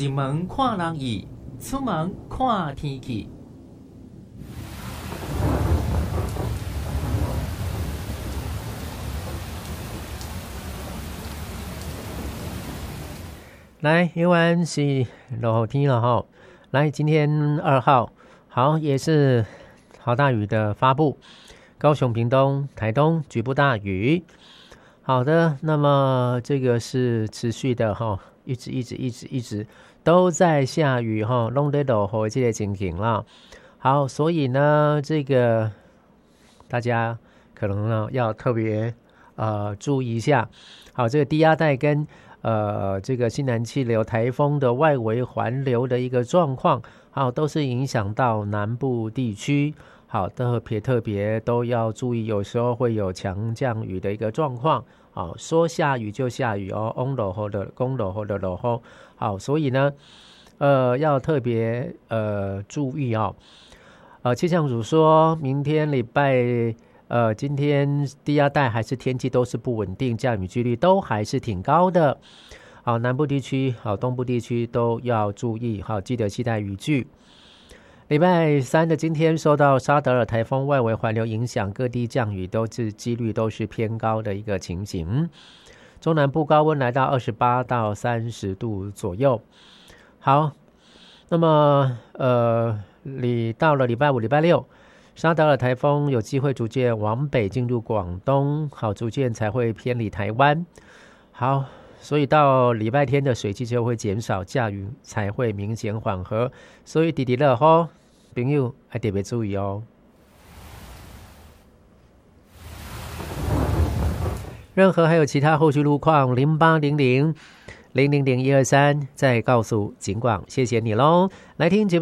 入门看人意，出门看天气。来，台湾是落雨天了哈。来，今天2号，好，也是豪大雨的发布。高雄、屏东、台东局部大雨。好的，那么这个是持续的哈，一直都在下雨哈，弄得落雨这个情形啦。好，所以呢，这个大家可能呢要特别注意一下。好，这个低压带跟这个西南气流台风的外围环流的一个状况，好，都是影响到南部地区。好，特别都要注意，有时候会有强降雨的一个状况。好，说下雨就下雨哦，翁落后的公落后的落后。好，所以呢，要特别注意哦。气象组说明天礼拜今天低压带还是天气都是不稳定，降雨几率都还是挺高的。好，南部地区、好东部地区都要注意，好，记得期待雨具。礼拜3的今天受到沙德尔台风外围环流影响，各地降雨几率都是偏高的一个情形。中南部高温来到28到30度左右。好，那么到了礼拜5、礼拜6，沙德尔台风有机会逐渐往北进入广东，好，逐渐才会偏离台湾。好，所以到礼拜天的水汽就会减少，降雨才会明显缓和。所以弟弟乐吼，朋友要特别注意哦。任何还有其他后续路况，0800-000-123再告诉警广，谢谢你喽。来听节目。